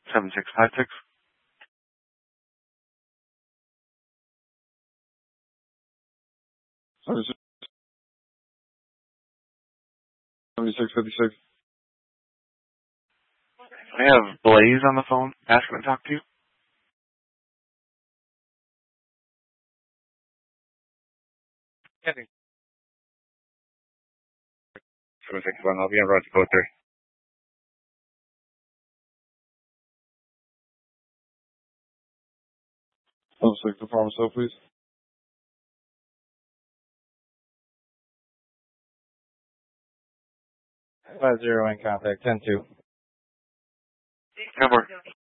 7656. Sorry, 7656. I have Blaze on the phone asking to talk to you. 761, I'll be on road to go through. Oh, 6, the farm so please. 50 in contact, 10-2. Number.